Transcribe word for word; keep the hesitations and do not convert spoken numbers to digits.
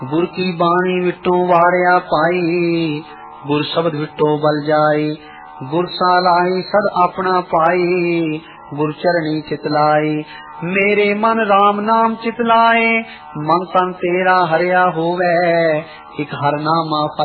गुर की बाणी विटो वारिया पाई, गुर शब्द विटो बल जाई। गुर सालाई सद अपना पाई, गुर चरणी चितलाई। मेरे मन राम नाम चितलाए, मन तन तेरा हरिया होवे। एक हर नामा